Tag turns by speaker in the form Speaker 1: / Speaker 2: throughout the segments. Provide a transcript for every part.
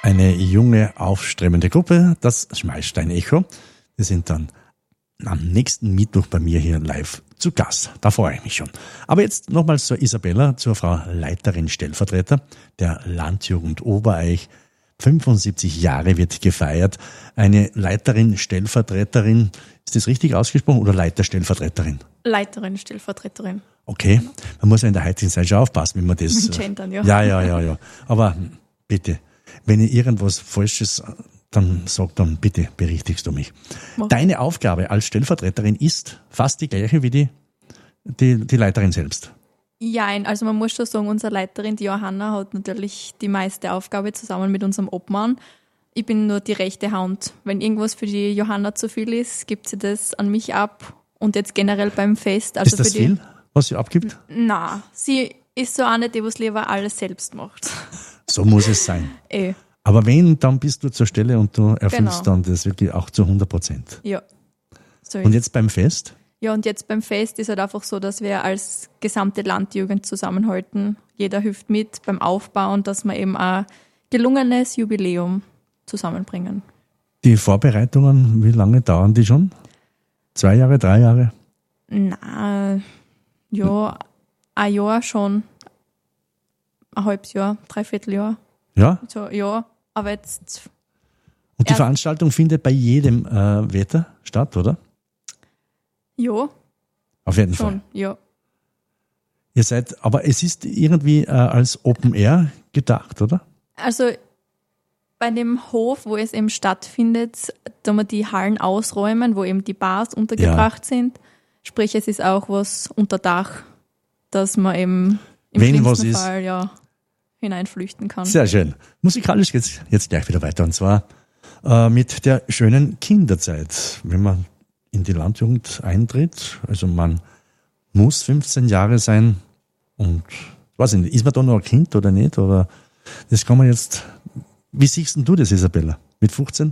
Speaker 1: Eine junge, aufstrebende Gruppe, das Schmalstein-Echo. Wir sind dann am nächsten Mittwoch bei mir hier live zu Gast. Da freue ich mich schon. Aber jetzt nochmals zur Isabella, zur Frau Leiterin Stellvertreter der Landjugend Obereich. 75 Jahre wird gefeiert. Eine Leiterin Stellvertreterin, ist das richtig ausgesprochen, oder Leiterstellvertreterin?
Speaker 2: Leiterin Stellvertreterin.
Speaker 1: Okay, man muss ja in der heutigen Zeit schon aufpassen, wenn man das...
Speaker 2: Mit Gendern, ja.
Speaker 1: Ja. Aber bitte, wenn ich irgendwas Falsches, dann sag dann bitte, berichtigst du mich.
Speaker 2: Mach.
Speaker 1: Deine Aufgabe als Stellvertreterin ist fast die gleiche wie die Leiterin selbst.
Speaker 2: Ja, also man muss schon sagen, unsere Leiterin, die Johanna, hat natürlich die meiste Aufgabe zusammen mit unserem Obmann. Ich bin nur die rechte Hand. Wenn irgendwas für die Johanna zu viel ist, gibt sie das an mich ab. Und jetzt generell beim Fest. Also
Speaker 1: ist das viel, was sie abgibt?
Speaker 2: Na, sie ist so eine, die was lieber alles selbst macht.
Speaker 1: So muss es sein.
Speaker 2: Eh.
Speaker 1: Aber wenn, dann bist du zur Stelle und du erfüllst
Speaker 2: Genau.
Speaker 1: dann das wirklich auch zu 100%.
Speaker 2: Ja. So
Speaker 1: Und jetzt beim Fest?
Speaker 2: Ja, und jetzt beim Fest ist halt einfach so, dass wir als gesamte Landjugend zusammenhalten. Jeder hilft mit beim Aufbauen, dass wir eben ein gelungenes Jubiläum zusammenbringen.
Speaker 1: Die Vorbereitungen, wie lange dauern die schon? 2 Jahre, 3 Jahre?
Speaker 2: Na, ja, ein Jahr schon. Ein halbes Jahr, 3/4 Jahr.
Speaker 1: Ja?
Speaker 2: So, ja, aber jetzt,
Speaker 1: Und die
Speaker 2: Ja.
Speaker 1: Veranstaltung findet bei jedem Wetter statt, oder?
Speaker 2: ja,
Speaker 1: Auf jeden
Speaker 2: schon,
Speaker 1: Fall.
Speaker 2: ja.
Speaker 1: Ihr seid, aber es ist irgendwie als Open Air gedacht, oder?
Speaker 2: Also bei dem Hof, wo es eben stattfindet, da wir die Hallen ausräumen, wo eben die Bars untergebracht sind. Sprich, es ist auch was unter Dach, dass man eben im
Speaker 1: Wenn was
Speaker 2: schlimmsten
Speaker 1: ist.
Speaker 2: Fall ja hineinflüchten kann.
Speaker 1: Sehr schön. Musikalisch geht's jetzt gleich wieder weiter, und zwar mit der schönen Kinderzeit. Wenn man in die Landjugend eintritt, also man muss 15 Jahre sein und, weiß ich nicht, ist man da noch ein Kind oder nicht? Oder das kann man jetzt, wie siehst denn du das, Isabella? Mit 15?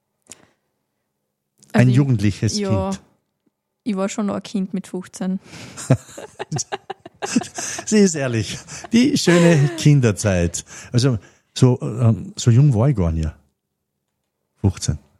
Speaker 1: Ein
Speaker 2: Also
Speaker 1: jugendliches
Speaker 2: ja,
Speaker 1: Kind.
Speaker 2: ich war schon noch ein Kind mit 15.
Speaker 1: Sie ist ehrlich. Die schöne Kinderzeit. Also so jung war ich gar nicht. 15.